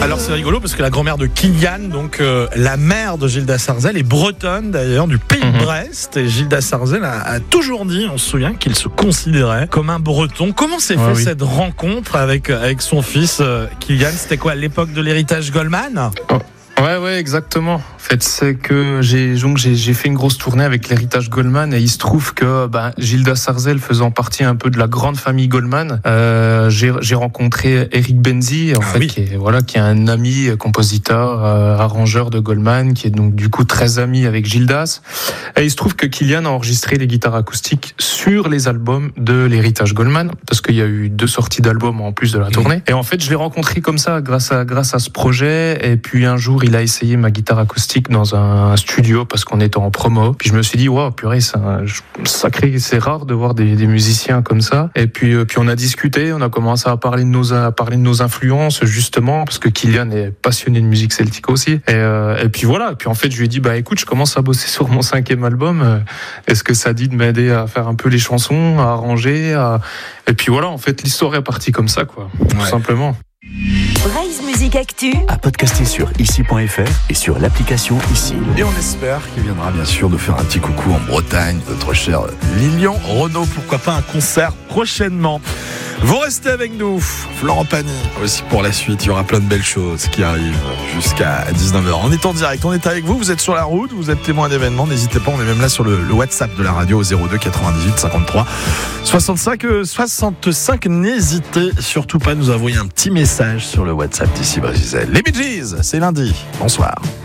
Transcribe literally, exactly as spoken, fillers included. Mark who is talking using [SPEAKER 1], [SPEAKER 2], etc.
[SPEAKER 1] Alors c'est rigolo parce que la grand-mère de Kylian, donc euh, la mère de Gilda Sarzel, est bretonne d'ailleurs, du pays de Brest. Et Gilda Sarzel a, a toujours dit, on se souvient, qu'il se considérait comme un breton. Comment s'est
[SPEAKER 2] Ouais,
[SPEAKER 1] fait
[SPEAKER 2] oui.
[SPEAKER 1] cette rencontre avec, avec son fils euh, Kylian? C'était quoi, à l'époque de l'héritage Goldman?
[SPEAKER 2] Ouais, ouais, exactement. En fait, c'est que j'ai donc j'ai, j'ai fait une grosse tournée avec l'héritage Goldman et il se trouve que ben, Gilda Sarzel faisant partie un peu de la grande famille Goldman, euh, j'ai, j'ai rencontré Eric Benzi, en
[SPEAKER 1] Ah
[SPEAKER 2] fait,
[SPEAKER 1] oui.
[SPEAKER 2] qui est voilà, qui est un ami compositeur, euh, arrangeur de Goldman, qui est donc du coup très ami avec Gildas. Et il se trouve que Kylian a enregistré les guitares acoustiques sur les albums de l'héritage Goldman, parce qu'il y a eu deux sorties d'albums en plus de la tournée. Et en fait, je l'ai rencontré comme ça, grâce à grâce à ce projet. Et puis un jour, il a essayé ma guitare acoustique dans un studio parce qu'on était en promo. Puis je me suis dit, waouh, purée, c'est un sacré, c'est rare de voir des, des musiciens comme ça. Et puis, euh, puis on a discuté, on a commencé à parler de nos, à parler de nos influences, justement, parce que Kylian est passionné de musique celtique aussi. Et, euh, et puis voilà. Et puis en fait, je lui ai dit, bah écoute, je commence à bosser sur mon cinquième album. Est-ce que ça dit de m'aider à faire un peu les chansons, à arranger, à... Et puis voilà, en fait, l'histoire est partie comme ça, quoi, tout
[SPEAKER 1] Ouais.
[SPEAKER 2] simplement.
[SPEAKER 3] Braise Musique Actu,
[SPEAKER 4] À podcaster sur ici point f r et sur l'application Ici.
[SPEAKER 5] Et on espère qu'il viendra bien sûr nous faire un petit coucou en Bretagne, notre cher Lilian Renaud.
[SPEAKER 1] Pourquoi pas un concert prochainement.
[SPEAKER 5] Vous restez avec nous, Florent Pagny aussi pour la suite. Il y aura plein de belles choses qui arrivent jusqu'à dix-neuf heures. On est en direct, on est avec vous, vous êtes sur la route, vous êtes témoin d'événements, n'hésitez pas, on est même là sur le, le WhatsApp de la radio au zéro deux quatre-vingt-dix-huit cinquante-trois soixante-cinq soixante-cinq. N'hésitez surtout pas à nous envoyer un petit message sur le WhatsApp d'ici Brésil. Les Bee Gees, c'est lundi. Bonsoir.